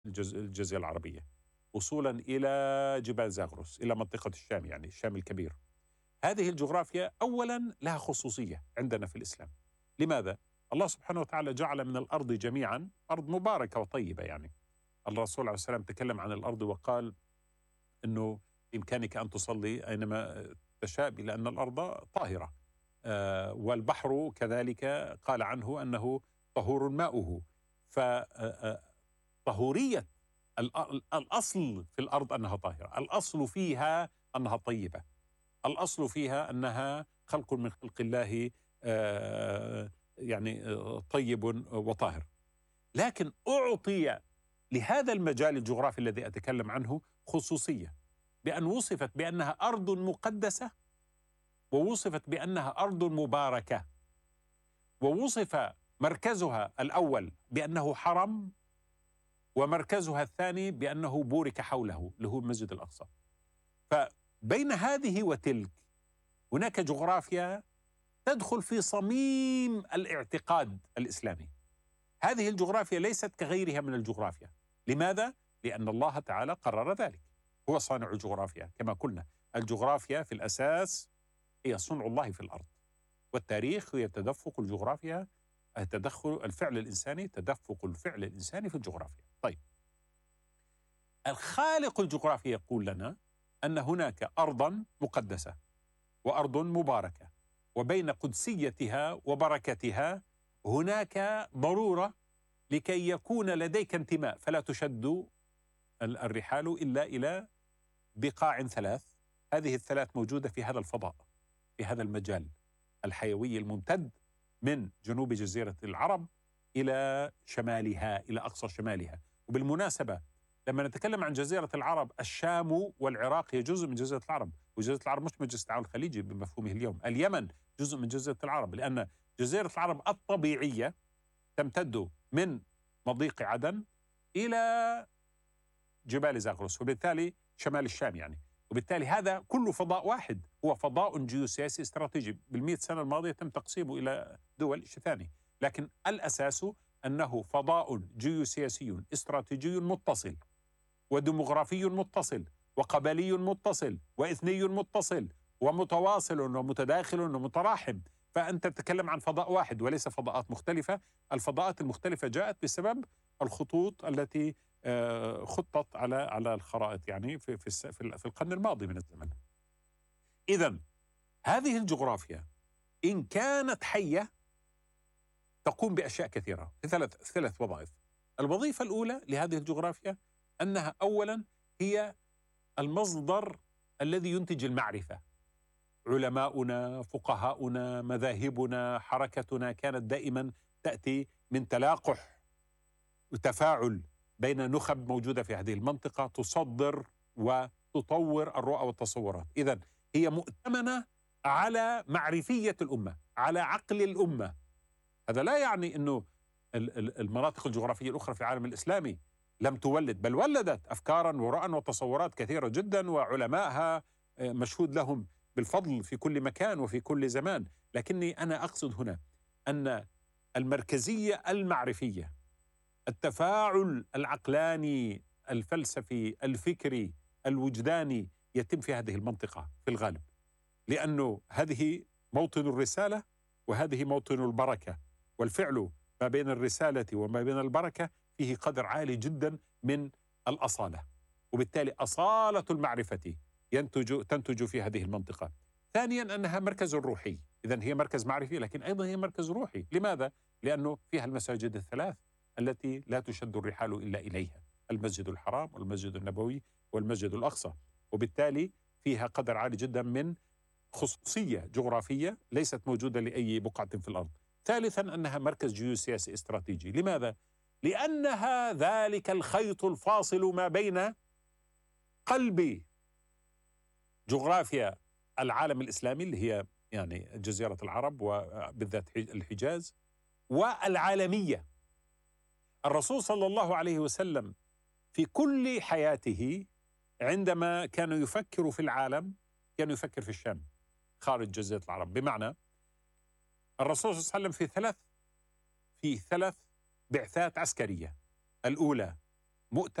الجزيرة العربية، وصولا إلى جبال زاغرس، إلى منطقة الشام، يعني الشام الكبير. هذه الجغرافيا أولا لها خصوصية عندنا في الإسلام. لماذا؟ الله سبحانه وتعالى جعل من الأرض جميعا أرض مباركة وطيبة. يعني الرسول عليه السلام تكلم عن الأرض وقال أنه بإمكانك أن تصلي أينما تشاء لأن الأرض طاهرة. والبحر كذلك قال عنه أنه طهور ماؤه. فطهورية الأصل في الأرض أنها طاهرة، الأصل فيها أنها طيبة، الأصل فيها أنها خلق من خلق الله، يعني طيب وطاهر. لكن أعطي لهذا المجال الجغرافي الذي أتكلم عنه خصوصية، بأن وصفت بأنها أرض مقدسة، ووصفت بأنها أرض مباركة، ووصف مركزها الأول بأنه حرم، ومركزها الثاني بأنه بورك حوله اللي هو المسجد الأقصى. فبين هذه وتلك هناك جغرافيا تدخل في صميم الاعتقاد الإسلامي. هذه الجغرافيا ليست كغيرها من الجغرافيا. لماذا؟ لأن الله تعالى قرر ذلك، هو صانع الجغرافيا. كما قلنا الجغرافيا في الأساس هي صنع الله في الأرض، والتاريخ هي تدفق الجغرافيا، تدخل الفعل الإنساني، تدفق الفعل الإنساني في الجغرافيا. طيب، الخالق الجغرافي يقول لنا أن هناك أرضا مقدسة وأرض مباركة، وبين قدسيتها وبركتها هناك ضرورة لكي يكون لديك انتماء، فلا تشد الرحال إلا إلى بقاع ثلاث. هذه الثلاث موجودة في هذا الفضاء، في هذا المجال الحيوي الممتد من جنوب جزيرة العرب إلى شمالها، إلى أقصى شمالها. وبالمناسبة لما نتكلم عن جزيرة العرب، الشام والعراق هي جزء من جزيرة العرب، وجزيرة العرب مش مجلس التعاون الخليجي بمفهومه اليوم. اليمن جزء من جزيرة العرب، لأن جزيرة العرب الطبيعية تمتد من مضيق عدن إلى جبال زاغرس، وبالتالي شمال الشام يعني. وبالتالي هذا كله فضاء واحد، هو فضاء جيوسياسي استراتيجي. بالمئة سنة الماضية تم تقسيمه إلى دول شيء ثاني، لكن الأساس أنه فضاء جيوسياسي استراتيجي متصل، وديموغرافي متصل، وقبلي متصل، وإثني متصل، ومتواصل ومتداخل ومتراحم. فأنت تتكلم عن فضاء واحد وليس فضاءات مختلفة. الفضاءات المختلفة جاءت بسبب الخطوط التي خطت على الخرائط، يعني في القرن الماضي من الزمن. إذن هذه الجغرافيا إن كانت حية تقوم بأشياء كثيرة في ثلاث وظائف. الوظيفة الأولى لهذه الجغرافيا أنها أولا هي المصدر الذي ينتج المعرفة. علماؤنا، فقهاؤنا، مذاهبنا، حركتنا كانت دائما تأتي من تلاقح وتفاعل بين نخب موجودة في هذه المنطقة تصدر وتطور الرؤى والتصورات. إذن هي مؤتمنة على معرفية الأمة، على عقل الأمة. هذا لا يعني أنه المناطق الجغرافية الأخرى في العالم الإسلامي لم تولد، بل ولدت أفكارا ورؤى وتصورات كثيرة جدا، وعلمائها مشهود لهم بالفضل في كل مكان وفي كل زمان. لكني أنا أقصد هنا أن المركزية المعرفية، التفاعل العقلاني الفلسفي الفكري الوجداني يتم في هذه المنطقة في الغالب، لأنه هذه موطن الرسالة وهذه موطن البركة، والفعل ما بين الرسالة وما بين البركة فيه قدر عالي جدا من الأصالة، وبالتالي أصالة المعرفة تنتج في هذه المنطقة. ثانيا أنها مركز روحي، إذن هي مركز معرفي لكن أيضا هي مركز روحي. لماذا؟ لأنه فيها المساجد الثلاث التي لا تشد الرحال إلا إليها، المسجد الحرام والمسجد النبوي والمسجد الأقصى، وبالتالي فيها قدر عالي جدا من خصوصية جغرافية ليست موجودة لأي بقعة في الأرض. ثالثا أنها مركز جيوسياسي استراتيجي. لماذا؟ لأنها ذلك الخيط الفاصل ما بين قلب جغرافيا العالم الإسلامي اللي هي يعني جزيرة العرب وبالذات الحجاز، والعالمية. الرسول صلى الله عليه وسلم في كل حياته عندما كان يفكر في العالم كان يفكر في الشام خارج جزيرة العرب. بمعنى الرسول صلى الله عليه وسلم في ثلاث بعثات عسكرية. الأولى مؤتة